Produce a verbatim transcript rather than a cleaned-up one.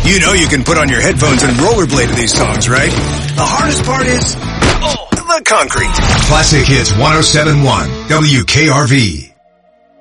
You know you can put on your headphones and rollerblade to these songs, right? The hardest part is, oh, the concrete. Classic Hits one oh seven point one W K R V.